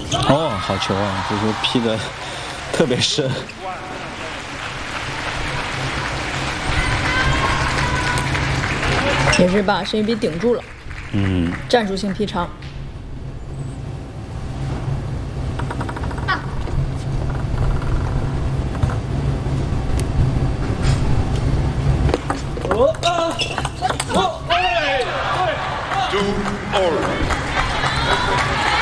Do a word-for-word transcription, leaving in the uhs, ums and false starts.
哦，好球啊！这球劈的特别深。 也是把申玉斌顶住了。 嗯， 战术性劈长。 哦啊！哦，哎，对，two all。